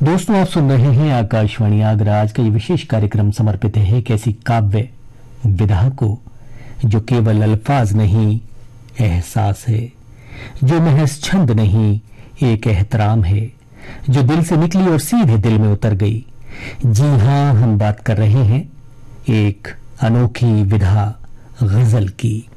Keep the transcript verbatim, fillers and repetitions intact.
दोस्तों, आप सुन रहे हैं आकाशवाणी आगरा। आज का ये विशेष कार्यक्रम समर्पित है एक ऐसी काव्य विधा को जो केवल अल्फाज नहीं, एहसास है, जो महज छंद नहीं, एक एहतराम है, जो दिल से निकली और सीधे दिल में उतर गई। जी हां, हम बात कर रहे हैं एक अनोखी विधा गजल की।